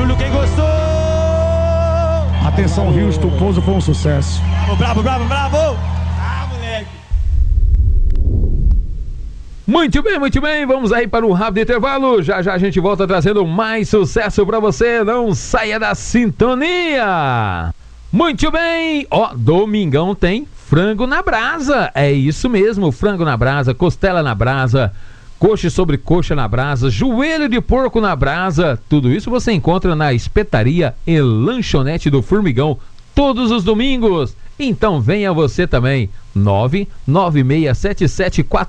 barulho quem gostou. Atenção, Houston, o pouso foi um sucesso. Bravo, bravo, bravo. Ah, moleque. Muito bem, vamos aí para um rápido intervalo. Já já a gente volta trazendo mais sucesso para você. Não saia da sintonia. Muito bem, domingão tem frango na brasa. É isso mesmo, frango na brasa, costela na brasa, coxa sobre coxa na brasa, joelho de porco na brasa. Tudo isso você encontra na Espetaria e Lanchonete do Formigão todos os domingos. Então venha você também. 99677